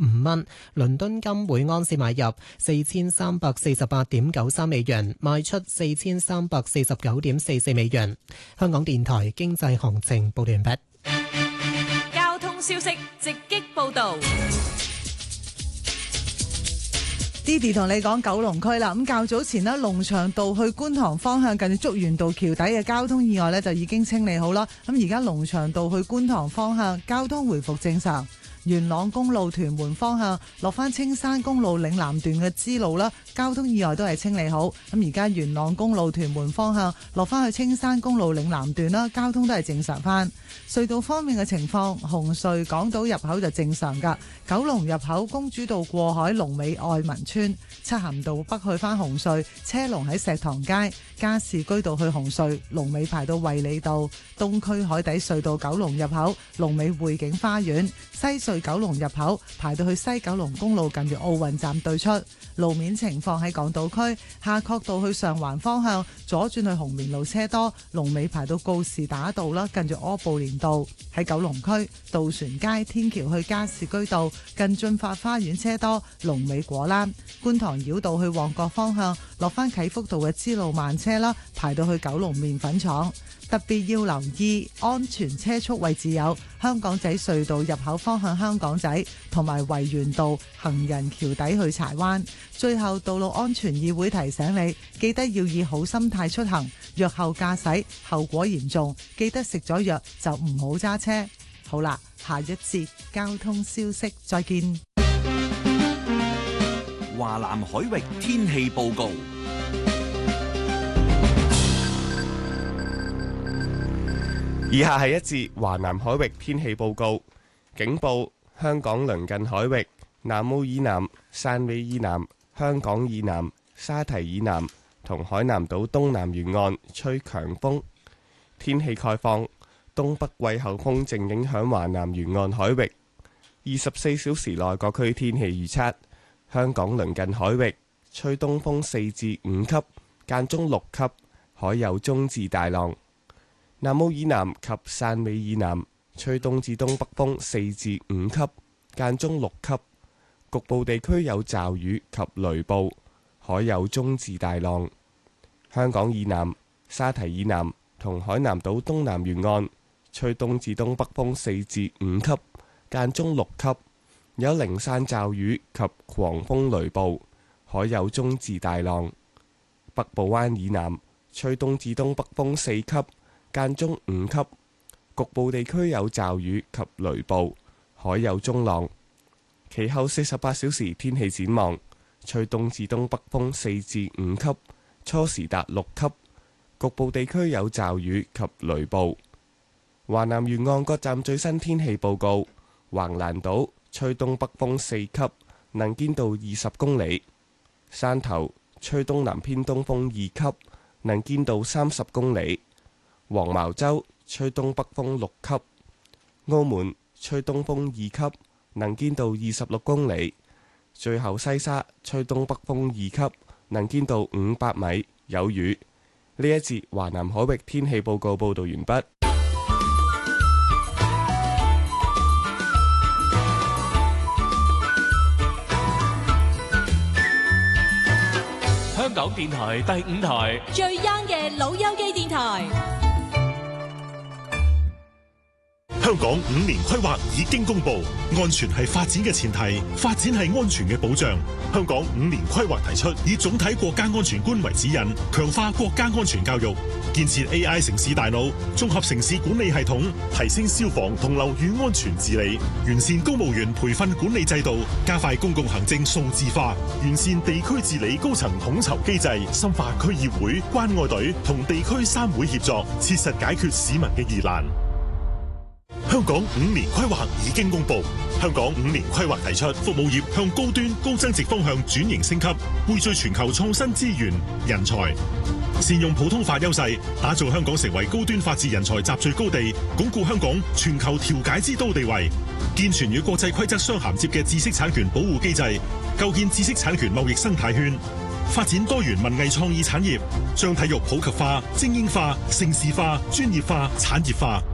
蚊。倫敦金每盎司買入4348.93美元，賣出4349.44美元。香港電台經濟行情報完畢。 交通消息直擊報道。 Didi 同你講九龍區啦，咁較早前呢，龍翔道去觀塘方向近住竹園道橋底嘅交通意外呢，就已經清理好啦。咁而家龍翔道去觀塘方向交通回復正常。元朗公路屯門方向落翻青山公路嶺南段嘅支路啦，交通意外都係清理好。咁而家元朗公路屯門方向落翻去青山公路嶺南段啦，交通都係正常翻。隧道方面嘅情況，紅隧港島入口就正常噶，九龍入口公主道過海龍尾愛民村，漆咸道北去翻紅隧車龍喺石塘街，加士居道去紅隧龍尾排到衛理道，東區海底隧道九龍入口龍尾匯景花園，西隧九龍入口排到去西九龍公路近住奧運站對出。路面情況喺港島區夏慤道去上環方向左轉去紅棉路車多，龍尾排到告士打道啦，近住柯布連道。喺九龍區渡船街天橋去加士居道近駿發花園車多，龍尾果欄。觀塘繞道去旺角方向落翻啟福道嘅支路慢車啦，排到去九龍麵粉廠。特別要留意安全車速位置有香港仔隧道入口方向香港仔，同埋維園道行人橋底去柴灣。最後，道路安全議會提醒你，記得要以好心態出行，藥後駕駛後果嚴重，記得食咗藥就唔好揸車。好啦，下一節交通消息再見。 華南海域天氣報告。 以下係一節華南海域天氣報告。警報：香港鄰近海域、南澳以南、汕尾以南、香港以南、沙堤以南同海南島東南沿岸吹強風。天氣概況：東北季候風正影響華南沿岸海域。24小時內各區天氣預測：香港鄰近海域吹東風4至5級，間中6級，海有中至大浪。南澳以南及汕尾以南吹東至東北風4至5級，間中6級，局部地區有驟雨及雷暴，海有中至大浪。香港以南、沙堤以南同海南島東南沿岸吹東至東北風4至5級，間中6級，有零散驟雨及狂風雷暴，海有中至大浪。北部灣以南吹東至東北風4級，間中5級，局部地區有驟雨及雷暴，海有中浪。其後48小時天氣展望：吹東至東北風4至5級，初時達6級，局部地區有驟雨及雷暴。華南沿岸各站最新天氣報告：橫瀾島吹東北風4級，能見度20公里；汕頭吹東南偏東風2級，能見度30公里。黃茅洲吹東北風6級，澳門吹東風2級，能見度26公里。最後西沙吹東北風2級，能見度500米，有雨。呢一節華南海域天氣報告報道完畢。 香港電台第5台最 young 嘅老友記電台。 香港5年規劃已經公布，安全係發展嘅前提，發展係安全嘅保障。香港5年規劃提出，以總體國家安全觀為指引，強化國家安全教育，建設 AI 城市大腦，綜合城市管理系統，提升消防同樓宇安全治理，完善公務員培訓管理制度，加快公共行政數字化，完善地區治理高層統籌機制，深化區議會、關愛隊同地區3會協作，切實解決市民嘅疑難。香港5年規劃已經公布，香港5年規劃提出，服務業向高端高增值方向轉型升級，匯聚全球創新資源、人才，善用普通法優勢，打造香港成為高端法治人才集聚高地，鞏固香港全球調解之都地位，健全與國際規則相銜接嘅知識產權保護機制，構建知識產權貿易生態圈，發展多元文藝創意產業，將體育普及化、精英化、盛事化、專業化、產業化。